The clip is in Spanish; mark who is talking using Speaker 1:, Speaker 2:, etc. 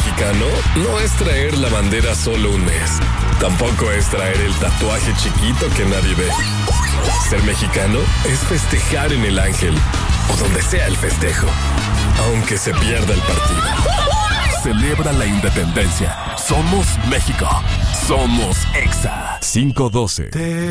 Speaker 1: mexicano no es traer la bandera solo un mes. Tampoco es traer el tatuaje chiquito que nadie ve. Ser mexicano es festejar en el Ángel o donde sea el festejo, aunque se pierda el partido.
Speaker 2: Celebra la independencia. Somos México. Somos EXA 512.